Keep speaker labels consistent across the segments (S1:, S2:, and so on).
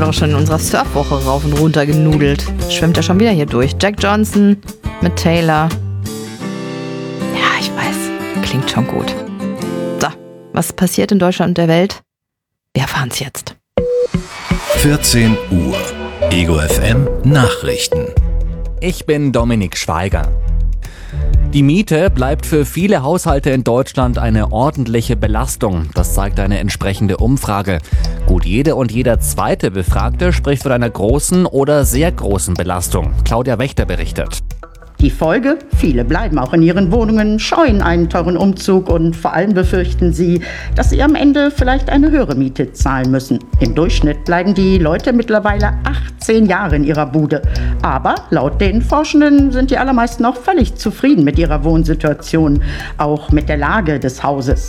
S1: wir doch schon in unserer Surfwoche rauf und runter genudelt. Schwimmt er schon wieder hier durch. Jack Johnson mit Taylor. Ja, ich weiß. Klingt schon gut. So, was passiert in Deutschland und der Welt? Wir erfahren's jetzt.
S2: 14 Uhr. Ego FM Nachrichten.
S3: Ich bin Dominik Schweiger. Die Miete bleibt für viele Haushalte in Deutschland eine ordentliche Belastung. Das zeigt eine entsprechende Umfrage. Gut jede und jeder zweite Befragte spricht von einer großen oder sehr großen Belastung. Claudia Wächter berichtet.
S4: Die Folge? Viele bleiben auch in ihren Wohnungen, scheuen einen teuren Umzug und vor allem befürchten sie, dass sie am Ende vielleicht eine höhere Miete zahlen müssen. Im Durchschnitt bleiben die Leute mittlerweile 18 Jahre in ihrer Bude. Aber laut den Forschenden sind die allermeisten auch völlig zufrieden mit ihrer Wohnsituation, auch mit der Lage des Hauses.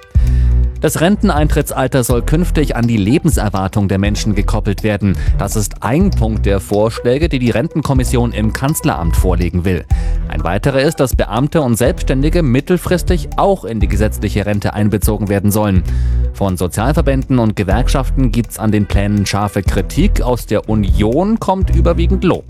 S3: Das Renteneintrittsalter soll künftig an die Lebenserwartung der Menschen gekoppelt werden. Das ist ein Punkt der Vorschläge, die die Rentenkommission im Kanzleramt vorlegen will. Ein weiterer ist, dass Beamte und Selbstständige mittelfristig auch in die gesetzliche Rente einbezogen werden sollen. Von Sozialverbänden und Gewerkschaften gibt's an den Plänen scharfe Kritik. Aus der Union kommt überwiegend Lob.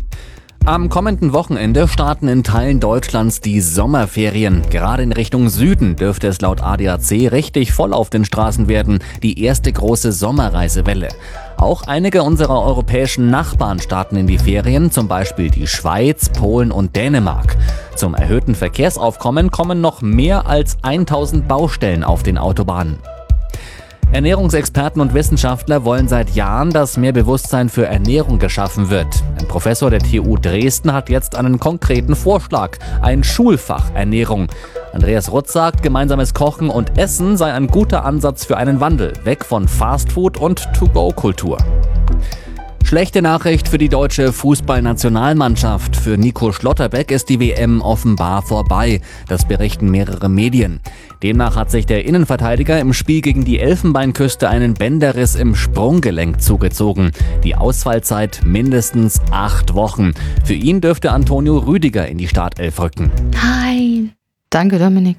S3: Am kommenden Wochenende starten in Teilen Deutschlands die Sommerferien. Gerade in Richtung Süden dürfte es laut ADAC richtig voll auf den Straßen werden. Die erste große Sommerreisewelle. Auch einige unserer europäischen Nachbarn starten in die Ferien, zum Beispiel die Schweiz, Polen und Dänemark. Zum erhöhten Verkehrsaufkommen kommen noch mehr als 1000 Baustellen auf den Autobahnen. Ernährungsexperten und Wissenschaftler wollen seit Jahren, dass mehr Bewusstsein für Ernährung geschaffen wird. Ein Professor der TU Dresden hat jetzt einen konkreten Vorschlag, ein Schulfach Ernährung. Andreas Rutz sagt, gemeinsames Kochen und Essen sei ein guter Ansatz für einen Wandel, weg von Fastfood und To-Go-Kultur. Schlechte Nachricht für die deutsche Fußballnationalmannschaft. Für Nico Schlotterbeck ist die WM offenbar vorbei. Das berichten mehrere Medien. Demnach hat sich der Innenverteidiger im Spiel gegen die Elfenbeinküste einen Bänderriss im Sprunggelenk zugezogen. Die Ausfallzeit mindestens 8 Wochen. Für ihn dürfte Antonio Rüdiger in die Startelf rücken.
S1: Nein. Danke, Dominik.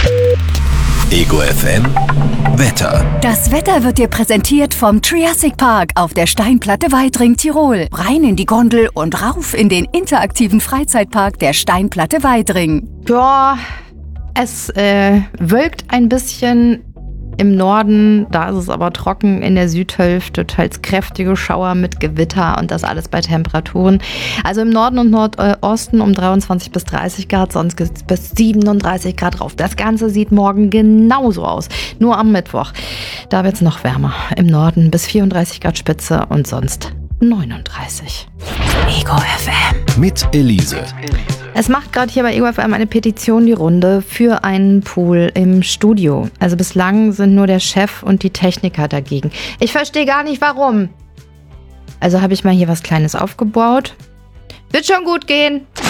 S2: Ego FM Wetter.
S5: Das Wetter wird dir präsentiert vom Triassic Park auf der Steinplatte Weidring, Tirol. Rein in die Gondel und rauf in den interaktiven Freizeitpark der Steinplatte Weidring.
S1: Ja, es wölkt ein bisschen im Norden, da ist es aber trocken, in der Südhälfte teils kräftige Schauer mit Gewitter und das alles bei Temperaturen. Also im Norden und Nordosten um 23 bis 30 Grad, sonst geht es bis 37 Grad rauf. Das Ganze sieht morgen genauso aus, nur am Mittwoch. Da wird es noch wärmer. Im Norden bis 34 Grad Spitze und sonst 39. Ego FM.
S2: Mit Elise.
S1: Es macht gerade hier bei Ego FM eine Petition die Runde für einen Pool im Studio. Also bislang sind nur der Chef und die Techniker dagegen. Ich verstehe gar nicht, warum. Also habe ich mal hier was Kleines aufgebaut. Wird schon gut gehen.